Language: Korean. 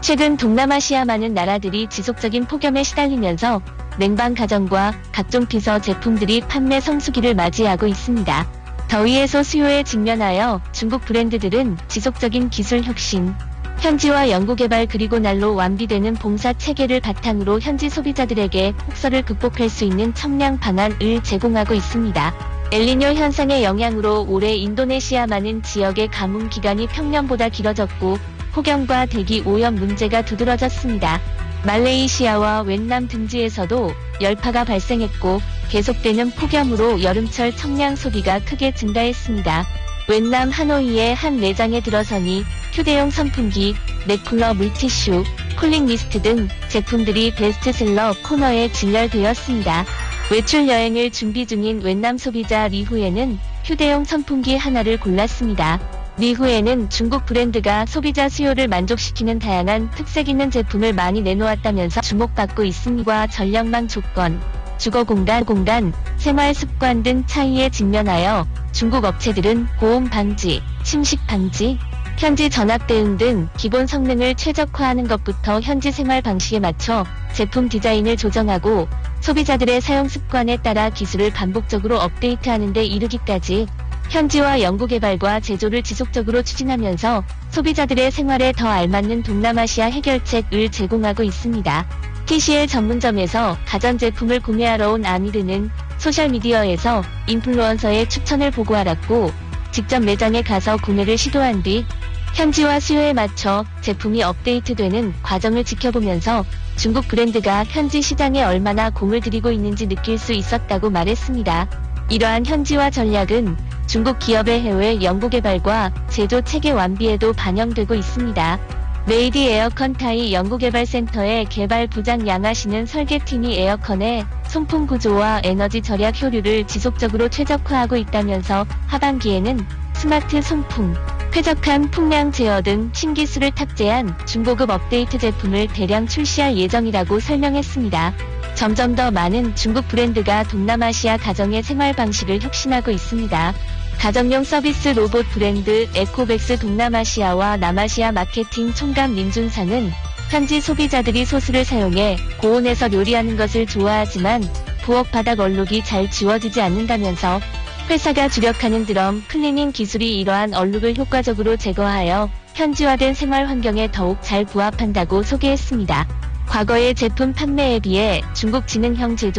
최근 동남아시아 많은 나라들이 지속적인 폭염에 시달리면서 냉방 가전과 각종 비서 제품들이 판매 성수기를 맞이하고 있습니다. 더위 해소 수요에 직면하여 중국 브랜드들은 지속적인 기술 혁신, 현지화 연구개발 그리고 날로 완비되는 봉사 체계를 바탕으로 현지 소비자들에게 폭설을 극복할 수 있는 청량 방안을 제공하고 있습니다. 엘니뇨 현상의 영향으로 올해 인도네시아 많은 지역의 가뭄 기간이 평년보다 길어졌고 폭염과 대기 오염 문제가 두드러졌습니다. 말레이시아와 웬남 등지에서도 열파가 발생했고 계속되는 폭염으로 여름철 청량 소비가 크게 증가했습니다. 웬남 하노이의 한 매장에 들어서니 휴대용 선풍기, 넥쿨러 물티슈, 쿨링 미스트 등 제품들이 베스트셀러 코너에 진열되었습니다. 외출 여행을 준비 중인 웬남 소비자 리후에는 휴대용 선풍기 하나를 골랐습니다. 리후에는 중국 브랜드가 소비자 수요를 만족시키는 다양한 특색 있는 제품을 많이 내놓았다면서 주목받고 있음과 전력망 조건, 주거 공간, 생활 습관 등 차이에 직면하여 중국 업체들은 고온 방지, 침식 방지, 현지 전압 대응 등 기본 성능을 최적화하는 것부터 현지 생활 방식에 맞춰 제품 디자인을 조정하고 소비자들의 사용 습관에 따라 기술을 반복적으로 업데이트하는 데 이르기까지 현지화 연구개발과 제조를 지속적으로 추진하면서 소비자들의 생활에 더 알맞는 동남아시아 해결책을 제공하고 있습니다. TCL 전문점에서 가전제품을 구매하러 온 아미르는 소셜미디어에서 인플루언서의 추천을 보고 알았고 직접 매장에 가서 구매를 시도한 뒤 현지화 수요에 맞춰 제품이 업데이트되는 과정을 지켜보면서 중국 브랜드가 현지 시장에 얼마나 공을 들이고 있는지 느낄 수 있었다고 말했습니다. 이러한 현지화 전략은 중국 기업의 해외 연구개발과 제조 체계 완비에도 반영되고 있습니다. 메이디 에어컨 타이 연구개발센터의 개발부장 양아씨는 설계팀이 에어컨의 송풍 구조와 에너지 절약 효율을 지속적으로 최적화하고 있다면서 하반기에는 스마트 송풍, 쾌적한 풍량 제어 등 신기술을 탑재한 중고급 업데이트 제품을 대량 출시할 예정이라고 설명했습니다. 점점 더 많은 중국 브랜드가 동남아시아 가정의 생활 방식을 혁신하고 있습니다. 가정용 서비스 로봇 브랜드 에코백스 동남아시아와 남아시아 마케팅 총감 민준상은 현지 소비자들이 소스를 사용해 고온에서 요리하는 것을 좋아하지만 부엌 바닥 얼룩이 잘 지워지지 않는다면서 회사가 주력하는 드럼 클리닝 기술이 이러한 얼룩을 효과적으로 제거하여 현지화된 생활 환경에 더욱 잘 부합한다고 소개했습니다. 과거의 제품 판매에 비해 중국 지능형 제조